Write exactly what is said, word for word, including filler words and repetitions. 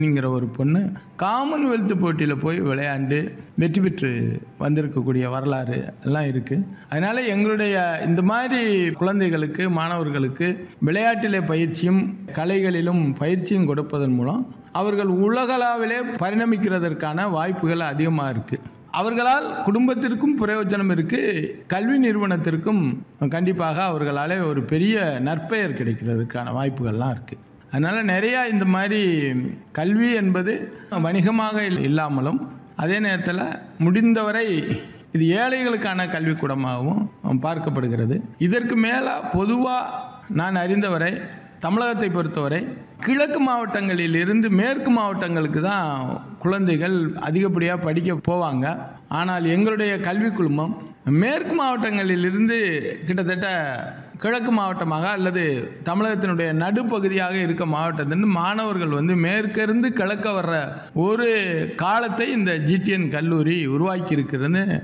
ங்கிற ஒரு பொண்ணு காமன்வெல்த் போட்டியில் போய் விளையாண்டு வெற்றி பெற்று வந்திருக்கக்கூடிய வரலாறு எல்லாம் இருக்கு. அதனால எங்களுடைய இந்த மாதிரி குழந்தைகளுக்கு, மாணவர்களுக்கு விளையாட்டிலே பயிற்சியும் கலைகளிலும் பயிற்சியும் கொடுப்பதன் மூலம் அவர்கள் உலகளவிலே பரிணமிக்கிறதற்கான வாய்ப்புகள் அதிகமாக இருக்கு. அவர்களால் குடும்பத்திற்கும் பிரயோஜனம் இருக்கு, கல்வி நிறுவனத்திற்கும் கண்டிப்பாக அவர்களால் ஒரு பெரிய நற்பெயர் கிடைக்கிறதுக்கான வாய்ப்புகள்லாம் இருக்கு. அதனால நிறைய இந்த மாதிரி கல்வி என்பது வணிகமாக இல்லாமலும் அதே நேரத்தில் முடிந்தவரை இது ஏழைகளுக்கான கல்விக்கூடமாகவும் பார்க்கப்படுகிறது. இதற்கு மேலே பொதுவாக நான் அறிந்தவரை தமிழகத்தை பொறுத்தவரை கிழக்கு மாவட்டங்களில் இருந்து மேற்கு மாவட்டங்களுக்கு தான் குழந்தைகள் அதிகப்படியாக படிக்க போவாங்க. ஆனால் எங்களுடைய கல்வி குழுமம் மேற்கு மாவட்டங்களில் இருந்து கிட்டத்தட்ட கிழக்கு மாவட்டமாக அல்லது தமிழகத்தினுடைய நடுப்பகுதியாக இருக்க மாவட்டத்திலிருந்து மாணவர்கள் வந்து மேற்கிருந்து கிழக்க வர்ற ஒரு காலத்தை இந்த ஜிடிஎன் கல்லூரி உருவாக்கி இருக்கிறது.